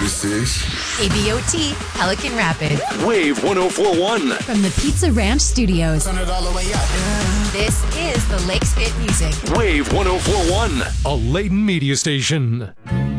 This is KBOT Pelican Rapids. Wave 104.1. From the Pizza Ranch Studios. Turn it all the way up. This is the Lakes Fit Music. Wave 104.1. A Layton media station.